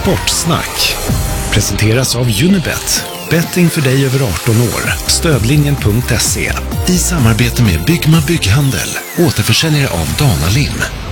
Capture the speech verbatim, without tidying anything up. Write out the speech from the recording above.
Sportsnack presenteras av Unibet. Betting för dig över arton år. Stödlinjen punkt se. I samarbete med Byggma Bygghandel. Återförsäljare av Dana Lim.